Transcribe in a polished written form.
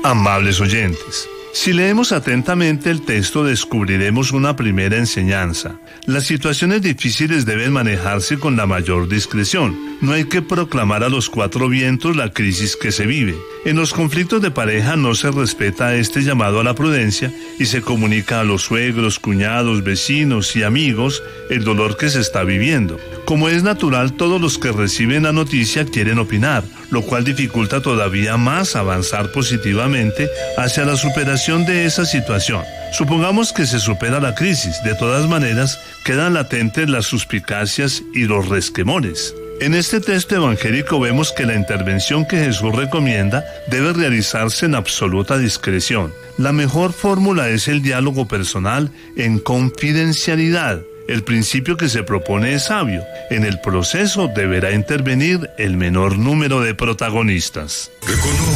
Amables oyentes, si leemos atentamente el texto descubriremos una primera enseñanza. Las situaciones difíciles deben manejarse con la mayor discreción. No hay que proclamar a los cuatro vientos la crisis que se vive. En los conflictos de pareja no se respeta este llamado a la prudencia y se comunica a los suegros, cuñados, vecinos y amigos el dolor que se está viviendo. Como es natural, todos los que reciben la noticia quieren opinar, lo cual dificulta todavía más avanzar positivamente hacia la superación de esa situación. Supongamos que se supera la crisis, de todas maneras quedan latentes las suspicacias y los resquemores. En este texto evangélico vemos que la intervención que Jesús recomienda debe realizarse en absoluta discreción. La mejor fórmula es el diálogo personal en confidencialidad. El principio que se propone es sabio. En el proceso deberá intervenir el menor número de protagonistas.